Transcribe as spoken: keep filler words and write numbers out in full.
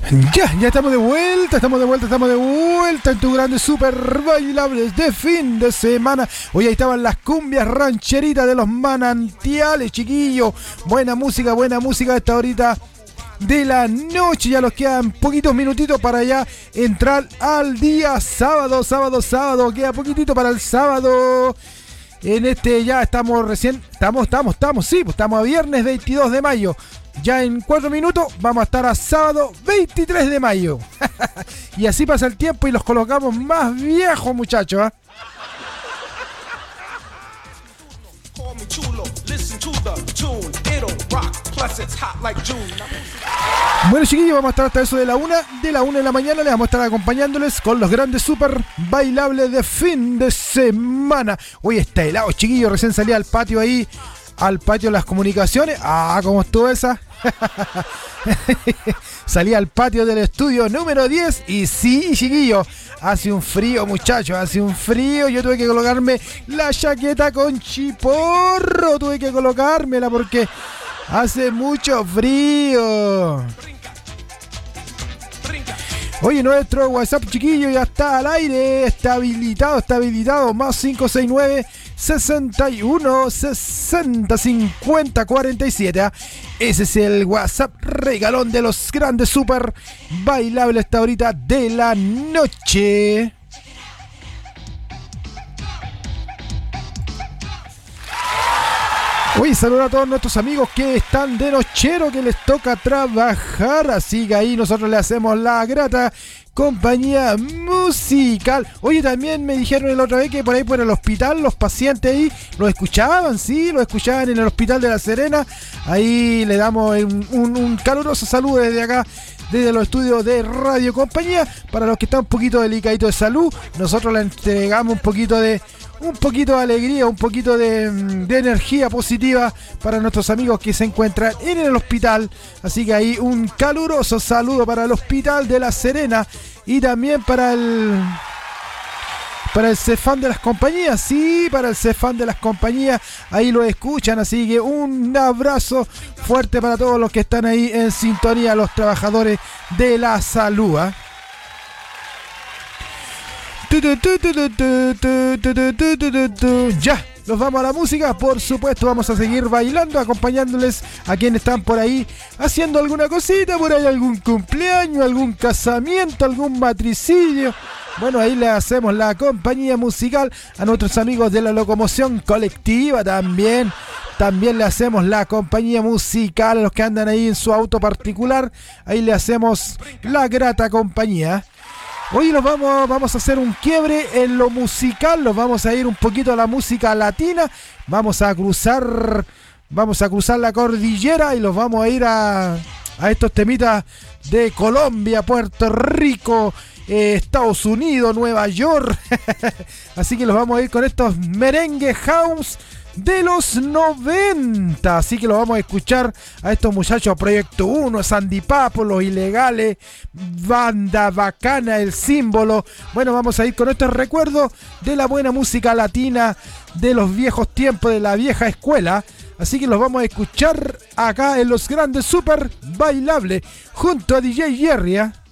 Ya, ya estamos de vuelta, estamos de vuelta, estamos de vuelta en tu grande super bailables de fin de semana. Hoy ahí estaban las cumbias rancheritas de los manantiales, chiquillos. Buena música, buena música a esta horita de la noche. Ya nos quedan poquitos minutitos para ya entrar al día sábado, sábado, sábado. Queda poquitito para el sábado. En este ya estamos recién, estamos, estamos, estamos, sí, pues estamos a viernes veintidós de mayo. Ya en cuatro minutos vamos a estar a sábado veintitrés de mayo. Y así pasa el tiempo y los colocamos más viejos, muchachos, ¿eh? Bueno, chiquillos, vamos a estar hasta eso de la una, de la una de la mañana. Les vamos a estar acompañándoles con los grandes super bailables de fin de semana. Hoy está helado, chiquillos, recién salí al patio ahí. Al patio de las comunicaciones. Ah, ¿cómo estuvo esa? Salí al patio del estudio número diez. Y sí, chiquillo, hace un frío, muchachos, hace un frío. Yo tuve que colocarme la chaqueta con chiporro. Tuve que colocármela porque hace mucho frío. Oye, nuestro WhatsApp, chiquillo, ya está al aire. Está habilitado, está habilitado. Más cinco seis nueve sesenta y uno sesenta cincuenta cuarenta y siete. ¿eh? Ese es el WhatsApp regalón de los grandes super bailables esta horita de la noche. Oye, saludos a todos nuestros amigos que están de nochero, que les toca trabajar, así que ahí nosotros le hacemos la grata compañía musical. Oye, también me dijeron la otra vez que por ahí por el hospital los pacientes ahí lo escuchaban, sí, lo escuchaban en el hospital de La Serena. Ahí le damos un, un, un caluroso saludo desde acá, desde los estudios de Radio Compañía. Para los que están un poquito delicaditos de salud, nosotros le entregamos un poquito de un poquito de alegría, un poquito de, de energía positiva para nuestros amigos que se encuentran en el hospital. Así que ahí un caluroso saludo para el hospital de La Serena y también para el para el Cefam de las compañías, sí, para el Cefam de las compañías, ahí lo escuchan, así que un abrazo fuerte para todos los que están ahí en sintonía, los trabajadores de la salud, ¿eh? Ya, nos vamos a la música, por supuesto, vamos a seguir bailando, acompañándoles a quienes están por ahí haciendo alguna cosita, por ahí algún cumpleaños, algún casamiento, algún matricidio. Bueno, ahí le hacemos la compañía musical a nuestros amigos de la locomoción colectiva también. También le hacemos la compañía musical a los que andan ahí en su auto particular. Ahí le hacemos la grata compañía. Hoy nos vamos, vamos a hacer un quiebre en lo musical, nos vamos a ir un poquito a la música latina, vamos a cruzar, vamos a cruzar la cordillera y los vamos a ir a, a estos temitas de Colombia, Puerto Rico, eh, Estados Unidos, Nueva York. Así que los vamos a ir con estos merengue house de los noventa, así que lo vamos a escuchar a estos muchachos, a Proyecto uno, Sandy Papo, Los Ilegales, Banda Bacana, El Símbolo. Bueno, vamos a ir con estos recuerdos de la buena música latina de los viejos tiempos, de la vieja escuela. Así que los vamos a escuchar acá en los grandes super bailables junto a D J Jerry, ¿eh?